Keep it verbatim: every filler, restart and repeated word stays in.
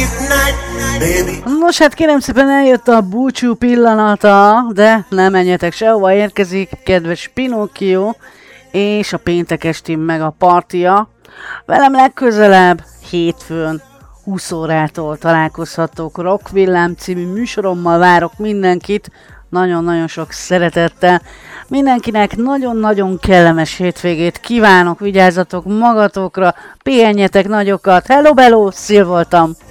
Nos, hát kérem szépen, eljött a búcsú pillanata, de nem menjetek sehova, érkezik kedves Pinocchio és a péntek esti meg a partia. Velem legközelebb hétfőn húsz órától találkozhatok. Rock Villám című műsorommal várok mindenkit, nagyon-nagyon sok szeretettel. Mindenkinek nagyon-nagyon kellemes hétvégét kívánok, vigyázzatok magatokra, pihenjetek nagyokat. Hello, bello, Szil voltam!